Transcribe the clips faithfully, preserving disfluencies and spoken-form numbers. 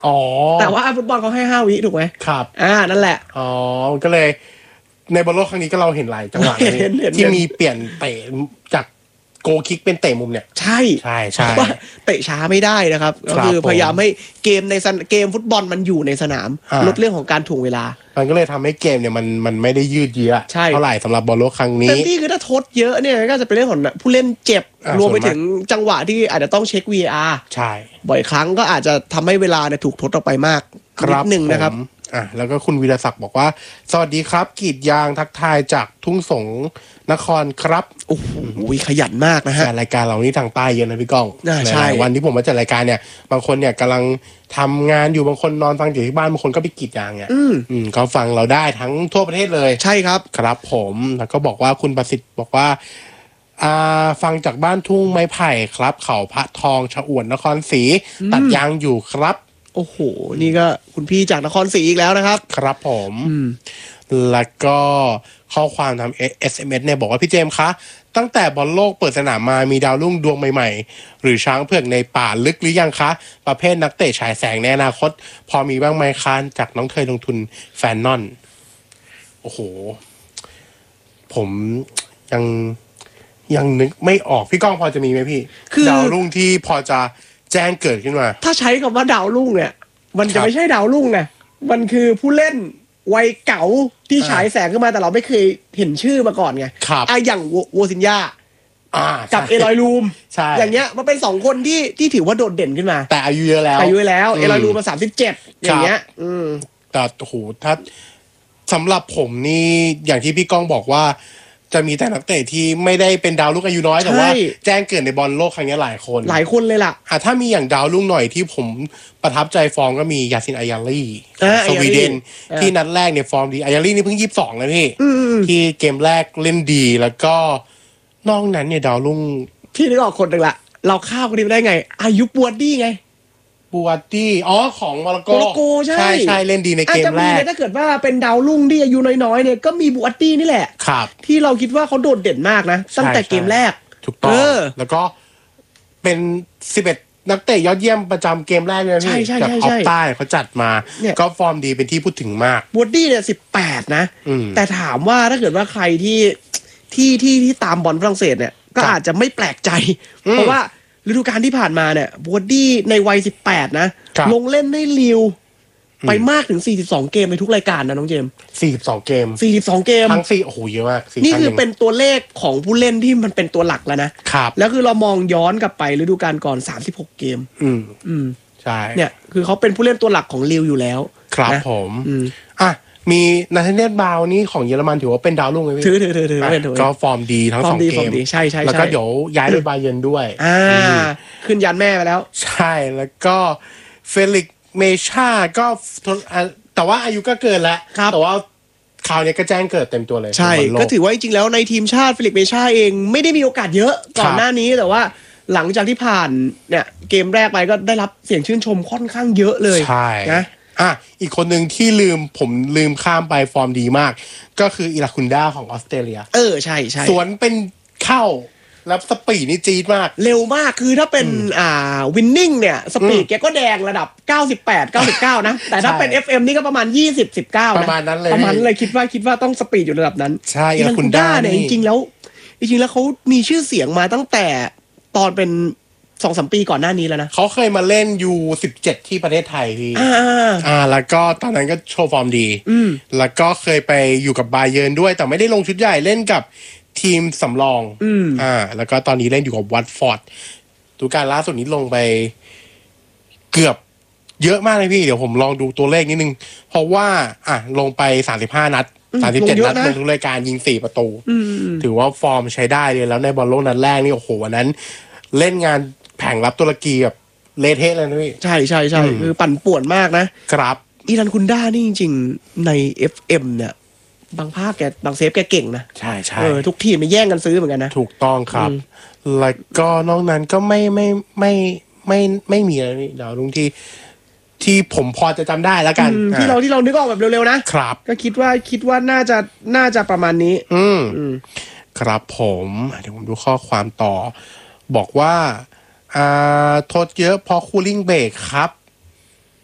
อ๋อแต่ว่าฟุตบอลเขาให้ห้าวิถูกไหมครับอ่านั่นแหละอ๋อก็เลยในบอลโลกครั้งนี้ก็เราเห็นหลายจังหวะที่มีเปลี่ยนเตะจากโกคิกเป็นเตะมุมเนี่ยใช่ใช่ใช่เพราะว่าเตะช้าไม่ได้นะครับก็คือพยายามให้เกมในเกมฟุตบอลมันอยู่ในสนามลดเรื่องของการถ่วงเวลามันก็เลยทำให้เกมเนี่ยมันมันไม่ได้ยืดเยื้อเท่าไหร่สำหรับบอลโลกครั้งนี้เต็มที่คือถ้าทดเยอะเนี่ยก็จะเป็นเรื่องของผู้เล่นเจ็บรวมไปถึงจังหวะที่อาจจะต้องเช็ค วี อาร์ใช่บ่อยครั้งก็อาจจะทำให้เวลาเนี่ยถูกทดออกไปมากนิดนึงนะครับอ่ะแล้วก็คุณวีรศักดิ์บอกว่าสวัสดีครับกรีดยางทักทายจากทุ่งสงนครครับโอ้โหขยันมากนะฮะรายการเรานี่ทางใต้เยอะนะพี่ก้องใช่วันที่ผมมาจัดรายการเนี่ยบางคนเนี่ยกำลังทำงานอยู่บางคนนอนฟังอยู่ที่บ้านบางคนก็ไปกรีดยางเนี่ยอืมก็ฟังเราได้ทั้งทั่วประเทศเลยใช่ครับครับผมแล้วก็บอกว่าคุณประสิทธิ์บอกว่าอ่าฟังจากบ้านทุ่งไม้ไผ่ครับเขาพระทองชะอวดนครศรีตัดยางอยู่ครับโอ้โหนี่ก็คุณพี่จากนครศรีอีกแล้วนะครับครับผมแล้วก็ข้อความทำ เอส เอ็ม เอส เนี่ยบอกว่าพี่เจมส์คะตั้งแต่บอลโลกเปิดสนามมามีดาวรุ่งดวงใหม่ๆหรือช้างเผือกในป่าลึกหรือยังคะประเภทนักเตะฉายแสงในอนาคตพอมีบ้างไหมคะจากน้องเคยลงทุนแฟนนอนโอ้โหผมยังยังนึกไม่ออกพี่ก้องพอจะมีไหมพี่ดาวรุ่งที่พอจะแจ้งเกิดขึ้นมาถ้าใช้คำว่าดาวรุ่งเนี่ยมันจะไม่ใช่ดาวรุ่งไงมันคือผู้เล่นวัยเก่าที่ฉายแสงขึ้นมาแต่เราไม่เคยเห็นชื่อมาก่อนไงอ่ะอย่างโวซินยากับเอลอยลูมอย่างเงี้ยมันเป็นสองคนที่ที่ถือว่าโดดเด่นขึ้นมาแต่อายุเยอะแล้วอายุแล้วเอลอยลูมมาสามสิบเจ็ดอย่างเงี้ยอืมแต่โอ้โหถ้าสำหรับผมนี่อย่างที่พี่ก้องบอกว่าจะมีแต่นักเตะที่ไม่ได้เป็นดาวรุ่งอายุน้อยแต่ว่าแจ้งเกิดในบอลโลกครั้งนี้หลายคนหลายคนเลยล่ะอ่ะถ้ามีอย่างดาวรุ่งหน่อยที่ผมประทับใจฟอร์มก็มียาซินอายาลี่สวีเดนที่นัดแรกเนี่ยฟอร์มดีอายาลี่นี่เพิ่งยี่สิบสองนะพี่ที่เกมแรกเล่นดีแล้วก็นอกนั้นเนี่ยดาวรุ่งพี่นึกออกคนหนึ่งละเราข้าวคนนี้ได้ไงอายุปวดดี้ไงบูวัตตี้อ๋อของโมร็อกโกโมร็อกโกใช่ใช่เล่นดีในเกมแรกถ้าเกิดว่าเป็นดาวรุ่งที่อายุน้อยๆเนี่ยก็มีบูวัตตี้นี่แหละครับที่เราคิดว่าเขาโดดเด่นมากนะตั้งแต่เกมแรกถูกต้องแล้วก็เป็นสิบเอ็ดนักเตะยอดเยี่ยมประจำเกมแรกเลยพี่จากออฟใต้เขาจัดมาก็ฟอร์มดีเป็นที่พูดถึงมากบูวัตตี้เนี่ยสิบแปดนะแต่ถามว่าถ้าเกิดว่าใครที่ที่ที่ที่ตามบอลฝรั่งเศสเนี่ยก็อาจจะไม่แปลกใจเพราะว่าฤดูกาลที่ผ่านมาเนี่ยบูวัตตี้ในวัยสิบแปดนะลงเล่นให้ลิวไปมากถึงสี่สิบสองเกมในทุกรายการนะน้องเจมส์สี่สิบสองเกมสี่สิบสองเกมทั้งสี่โอ้โหเยอะมากนี่คือเป็นตัวเลขของผู้เล่นที่มันเป็นตัวหลักแล้วนะครับแล้วคือเรามองย้อนกลับไปฤดูกาลก่อนสามสิบหกเกมอืมอืมใช่เนี่ยคือเขาเป็นผู้เล่นตัวหลักของลิวอยู่แล้วครับผมอืมอ่ะมีนาธาเนียลบาวนี่ของเยอรมันถือว่าเป็นดาวรุ่งไหมพี่ถือถือถือถือก็ฟอร์มดีทั้งสองเกมใช่ใช่แล้วก็เดี๋ยวย้ายไปบาเยิร์นด้วยอ่าขึ้นยันแม่ไปแล้วใช่แล้วก็เฟลิกเมชาก็แต่ว่าอายุก็เกินแล้วแต่ว่าคราวนี้ก็แจ้งเกิดเต็มตัวเลยใช่ก็ถือว่าจริงๆแล้วในทีมชาติเฟลิกเมชาเองไม่ได้มีโอกาสเยอะก่อนหน้านี้แต่ว่าหลังจากที่ผ่านเนี่ยเกมแรกไปก็ได้รับเสียงชื่นชมค่อนข้างเยอะเลยใช่นะอ่ะอีกคนหนึ่งที่ลืมผมลืมข้ามไปฟอร์มดีมากก็คืออิราคุนดาของออสเตรเลียเออใช่ใช่สวนเป็นเข้าแล้วสปีดนี่จี๊ดมากเร็วมากคือถ้าเป็นอ่าวินนิ่งเนี่ยสปีดแกก็แดงระดับเก้าสิบแปด เก้าสิบเก้านะแต่ถ้าเป็น เอฟ เอ็ม นี่ก็ประมาณยี่สิบ สิบเก้านะประมาณนั้นเลยประมาณเลยคิดว่าคิดว่าต้องสปีดอยู่ระดับนั้นใช่อิราคุนดาเนี่ยจริงๆแล้วจริงๆแล้วเขามีชื่อเสียงมาตั้งแต่ตอนเป็นสองสามปีก่อนหน้านี้แล้วนะเขาเคยมาเล่นยูสิบเจ็ดที่ประเทศไทยพี่อ่าอ่าแล้วก็ตอนนั้นก็โชว์ฟอร์มดีอืมแล้วก็เคยไปอยู่กับบาเยิร์นด้วยแต่ไม่ได้ลงชุดใหญ่เล่นกับทีมสำรองอืมอ่าแล้วก็ตอนนี้เล่นอยู่กับวัตฟอร์ดดูการล่าสุดนี้ลงไปเกือบเยอะมากเลยพี่เดี๋ยวผมลองดูตัวเลขนิดนึงเพราะว่าอ่ะลงไปสามสิบห้านัดสามสิบเจ็ดนัดในทุกรายการยิงสี่ประตูถือว่าฟอร์มใช้ได้เลยแล้วในบอลโลกนัดแรกนี่โอ้โหวันนั้นเล่นงานแผงรับตุรกีแบบเละเทะเลยนะพี่ใช่ใช่ใช่คือปั่นป่วนมากนะครับอีรันคุนด้านี่จริงๆใน เอฟ เอ็ม เนี่ยบางภาคแกบางเซฟแกเก่งนะใช่ใช่เออทุกทีมมาแย่งกันซื้อเหมือนกันนะถูกต้องครับแล้วก็นอกนั้นก็ไม่ไม่ไม่ไม่ไม่มีอะไรดาวรุ่งที่ที่ผมพอจะจำได้แล้วกันที่เราที่เรานึกออกแบบเร็วๆนะครับก็คิดว่าคิดว่าน่าจะน่าจะประมาณนี้อืมครับผมเดี๋ยวผมดูข้อความต่อบอกว่าอ่าโทษเยอะเพราะคูลิ่งเบรกครับ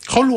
เขา